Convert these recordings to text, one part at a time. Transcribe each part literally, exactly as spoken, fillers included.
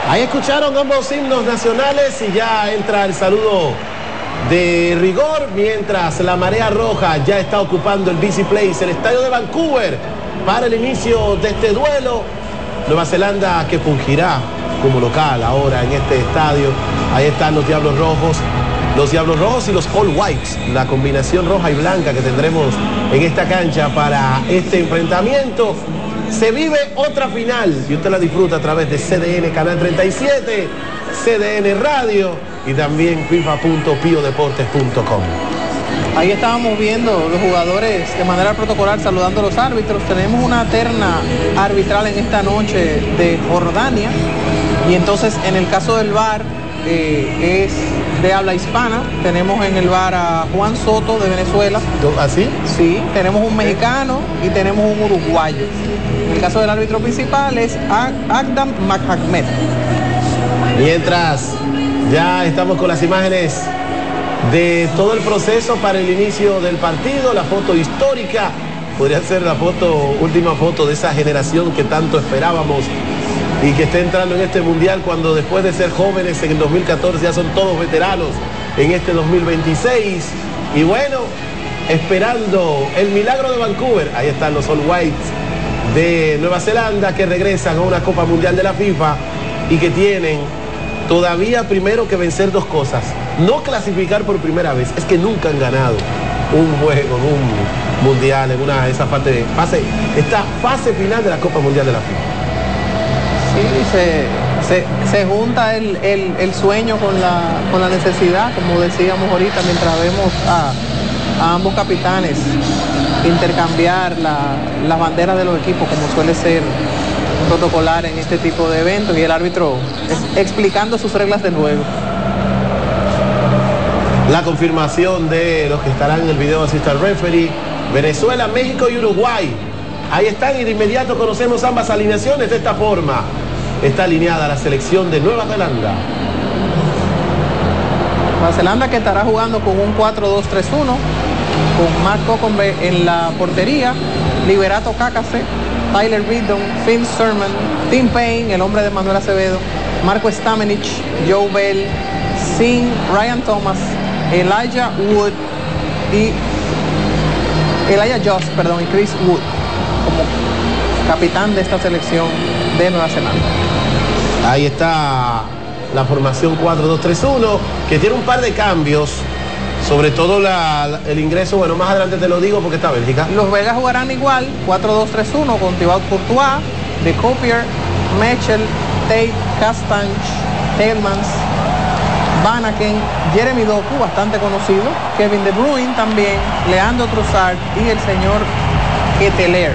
Ahí escucharon ambos himnos nacionales y ya entra el saludo de rigor, mientras la marea roja ya está ocupando el B C Place, el estadio de Vancouver, para el inicio de este duelo. Nueva Zelanda que fungirá como local ahora en este estadio. Ahí están los Diablos Rojos, los Diablos Rojos y los All Whites, la combinación roja y blanca que tendremos en esta cancha para este enfrentamiento. Se vive otra final y usted la disfruta a través de C D N Canal treinta y siete, C D N Radio y también fifa punto pio deportes punto com. Ahí estábamos viendo los jugadores de manera protocolar saludando a los árbitros. Tenemos una terna arbitral en esta noche de Jordania y entonces en el caso del V A R eh, es de habla hispana. Tenemos en el V A R a Juan Soto de Venezuela. ¿Así? Sí, tenemos un mexicano y tenemos un uruguayo. En el caso del árbitro principal es Agdam Mahmed. Mientras ya estamos con las imágenes de todo el proceso para el inicio del partido, la foto histórica, podría ser la foto, última foto de esa generación que tanto esperábamos y que está entrando en este mundial cuando después de ser jóvenes en el dos mil catorce ya son todos veteranos en este dos mil veintiséis. Y bueno, esperando el milagro de Vancouver, ahí están los All Whites de Nueva Zelanda que regresan a una Copa Mundial de la FIFA y que tienen todavía primero que vencer dos cosas: no clasificar por primera vez, es que nunca han ganado un juego, un mundial, en una esa fase, fase, esta fase final de la Copa Mundial de la FIFA. Sí, se, se, se junta el, el, el sueño con la, con la necesidad, como decíamos ahorita, mientras vemos a, a ambos capitanes intercambiar la, las banderas de los equipos, como suele ser protocolar en este tipo de eventos, y el árbitro es, explicando sus reglas del juego. La confirmación de los que estarán en el video assistant referee: Venezuela, México y Uruguay. Ahí están y de inmediato conocemos ambas alineaciones. De esta forma está alineada la selección de Nueva Zelanda. Nueva Zelanda que estará jugando con un cuatro dos tres uno, con Matt Cocombe en la portería, Liberato Cácase, Tyler Beaton, Finn Sermon, Tim Payne, el hombre de Manuel Acevedo, Marco Stamenich, Joe Bell, Sin, Ryan Thomas, Elijah Wood y Elijah Just, perdón, y Chris Wood como capitán de esta selección de Nueva Zelanda. Ahí está la formación cuatro dos tres uno, que tiene un par de cambios, sobre todo la, la, el ingreso, bueno, más adelante te lo digo porque está Bélgica. Los belgas jugarán igual, cuatro dos tres uno, con Thibaut Courtois, De Copier, Mechel, Tate, Castange, Tielemans, Vanaken, Jeremy Doku, bastante conocido, Kevin De Bruyne también, Leandro Trossard y el señor Ketelaere.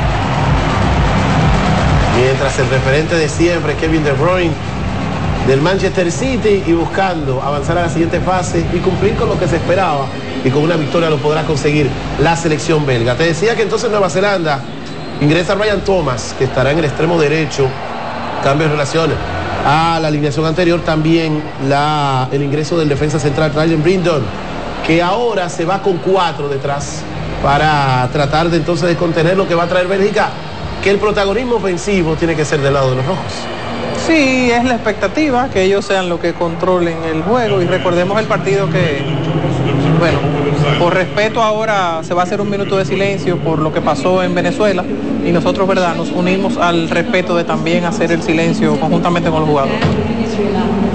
Mientras el referente de siempre, Kevin De Bruyne, del Manchester City, y buscando avanzar a la siguiente fase y cumplir con lo que se esperaba, y con una victoria lo podrá conseguir la selección belga. Te decía que entonces Nueva Zelanda ingresa Ryan Thomas, que estará en el extremo derecho, cambio en relación a la alineación anterior. También la, el ingreso del defensa central Ryan Brindon, que ahora se va con cuatro detrás para tratar de entonces de contener lo que va a traer Bélgica, que el protagonismo ofensivo tiene que ser del lado de los rojos. Sí, es la expectativa, que ellos sean los que controlen el juego, y recordemos el partido que, bueno, por respeto ahora se va a hacer un minuto de silencio por lo que pasó en Venezuela, y nosotros, verdad, nos unimos al respeto de también hacer el silencio conjuntamente con los jugadores.